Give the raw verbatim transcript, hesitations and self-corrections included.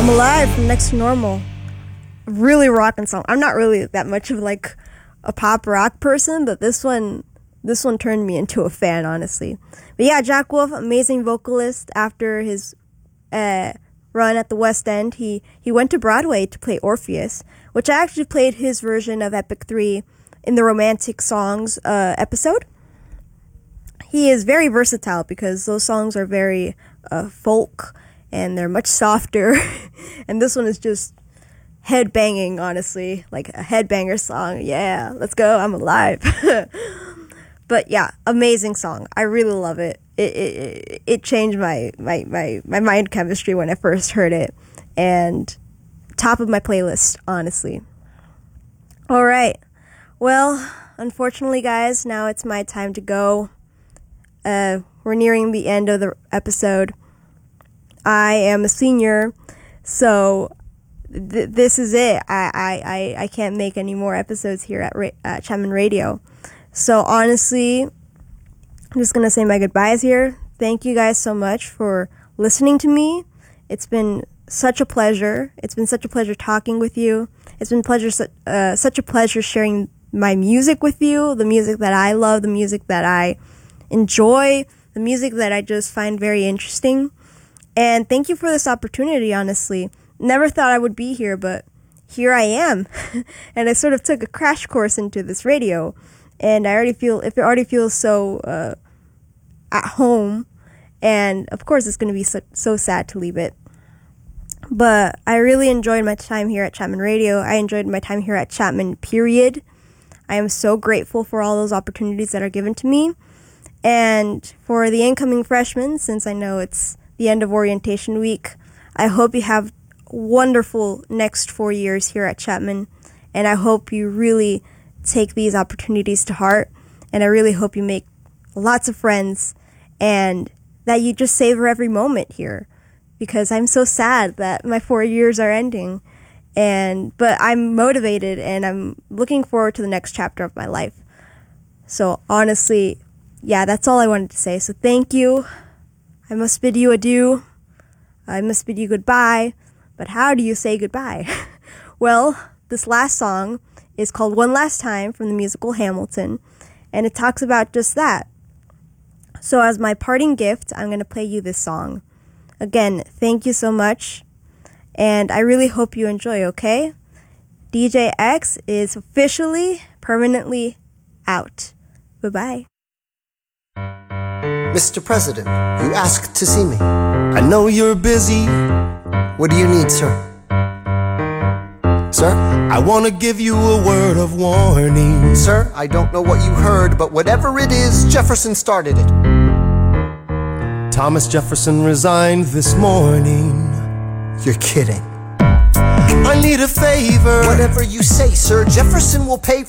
I'm Alive from Next to Normal. Really rocking song. I'm not really that much of like a pop rock person, but this one this one turned me into a fan, honestly. But yeah, Jack Wolf, amazing vocalist. After his uh, run at the West End, he, he went to Broadway to play Orpheus, which I actually played his version of Epic three in the Romantic Songs uh, episode. He is very versatile because those songs are very uh, folk and they're much softer. And this one is just head-banging, honestly. Like a headbanger song. Yeah, let's go, I'm alive. But yeah, amazing song. I really love it. It it, it changed my, my, my, my mind chemistry when I first heard it. And top of my playlist, honestly. All right. Well, unfortunately, guys, now it's my time to go. Uh, we're nearing the end of the episode. I am a senior, so th- this is it. I, I, I, I can't make any more episodes here at, Ra- at Chapman Radio. So honestly, I'm just going to say my goodbyes here. Thank you guys so much for listening to me. It's been such a pleasure. It's been such a pleasure talking with you. It's been pleasure, uh, such a pleasure sharing my music with you, the music that I love, the music that I enjoy, the music that I just find very interesting. And thank you for this opportunity, honestly. Never thought I would be here, but here I am. And I sort of took a crash course into this radio. And I already feel, if it already feels so uh, at home. And of course, it's going to be so, so sad to leave it. But I really enjoyed my time here at Chapman Radio. I enjoyed my time here at Chapman, period. I am so grateful for all those opportunities that are given to me. And for the incoming freshmen, since I know it's the end of orientation week, I hope you have wonderful next four years here at Chapman. And I hope you really take these opportunities to heart. And I really hope you make lots of friends and that you just savor every moment here. Because I'm so sad that my four years are ending. And but I'm motivated and I'm looking forward to the next chapter of my life. So honestly, yeah, that's all I wanted to say. So thank you. I must bid you adieu. I must bid you goodbye. But how do you say goodbye? Well, this last song is called One Last Time from the musical Hamilton. And it talks about just that. So as my parting gift, I'm going to play you this song. Again, thank you so much. And I really hope you enjoy, okay? D J X is officially, permanently out. Bye-bye. Mister President, you asked to see me. I know you're busy. What do you need, sir? Sir, I want to give you a word of warning. Sir, I don't know what you heard, but whatever it is, Jefferson started it. Thomas Jefferson resigned this morning. You're kidding. I need a favor. Whatever you say, sir, Jefferson will pay